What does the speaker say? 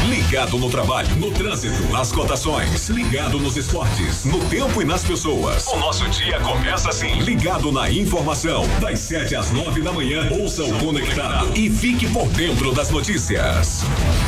Ligado no trabalho, no trânsito, nas cotações, ligado nos esportes, no tempo e nas pessoas. O nosso dia começa assim, ligado na informação, das 7 às 9 da manhã. Ouça o Conectado e fique por dentro das notícias.